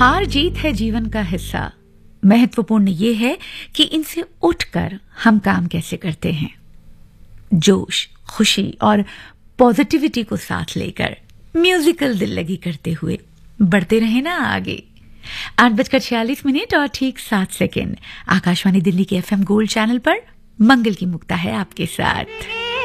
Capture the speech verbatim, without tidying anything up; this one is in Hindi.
हार जीत है जीवन का हिस्सा। महत्वपूर्ण ये है कि इनसे उठकर हम काम कैसे करते हैं। जोश, खुशी और पॉजिटिविटी को साथ लेकर म्यूजिकल दिल लगी करते हुए बढ़ते रहे ना आगे। आठ बजकर छियालीस मिनट और ठीक सात सेकेंड आकाशवाणी दिल्ली के एफएम गोल्ड चैनल पर मंगल की मुक्ता है आपके साथ।